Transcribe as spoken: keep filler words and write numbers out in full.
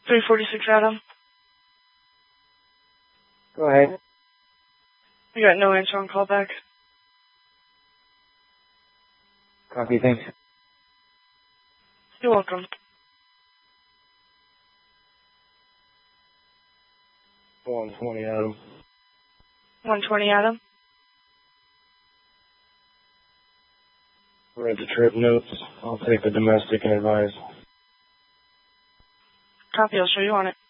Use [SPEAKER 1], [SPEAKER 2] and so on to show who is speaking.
[SPEAKER 1] three forty-six Adam.
[SPEAKER 2] Go ahead.
[SPEAKER 1] We got no answer on callback.
[SPEAKER 2] Copy, thanks.
[SPEAKER 1] You're welcome.
[SPEAKER 2] one twenty Adam.
[SPEAKER 1] one twenty Adam.
[SPEAKER 2] Read the trip notes. I'll take the domestic and advise.
[SPEAKER 1] Copy, I'll show you on it.